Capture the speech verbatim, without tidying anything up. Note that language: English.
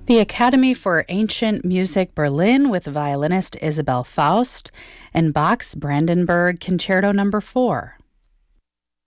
The Academy for Ancient Music Berlin with violinist Isabel Faust, and Bach's Brandenburg Concerto Number four.